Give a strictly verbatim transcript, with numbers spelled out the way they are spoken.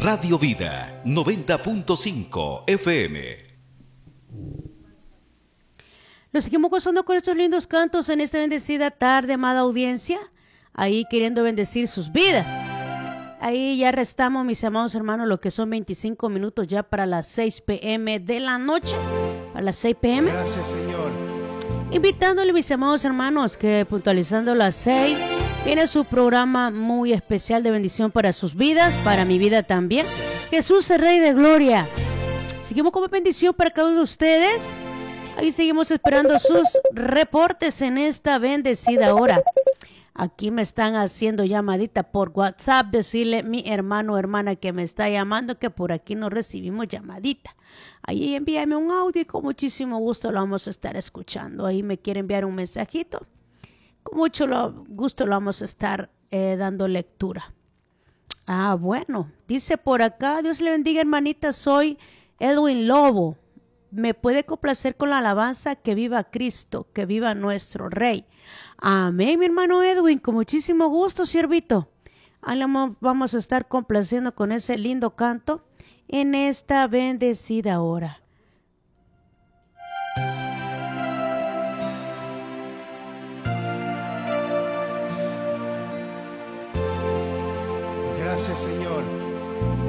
Radio Vida noventa punto cinco F M. Los seguimos gozando con estos lindos cantos en esta bendecida tarde, amada audiencia. Ahí queriendo bendecir sus vidas. Ahí ya restamos, mis amados hermanos, lo que son veinticinco minutos ya para las seis pe eme de la noche. A las seis pe eme. Gracias, Señor. Invitándole, mis amados hermanos, que puntualizando las seis, viene su programa muy especial de bendición para sus vidas, para mi vida también. Jesús, el Rey de Gloria. Seguimos como bendición para cada uno de ustedes. Ahí seguimos esperando sus reportes en esta bendecida hora. Aquí me están haciendo llamadita por WhatsApp, decirle mi hermano o hermana que me está llamando que por aquí no recibimos llamadita. Ahí envíame un audio y con muchísimo gusto lo vamos a estar escuchando. Ahí me quiere enviar un mensajito. Con mucho lo, gusto lo vamos a estar eh, dando lectura. Ah, bueno, dice por acá, Dios le bendiga, hermanita, soy Edwin Lobo. Me puede complacer con la alabanza, que viva Cristo, que viva nuestro Rey. Amén, mi hermano Edwin, con muchísimo gusto, siervito. Vamos a estar complaciendo con ese lindo canto en esta bendecida hora. Gracias, Señor.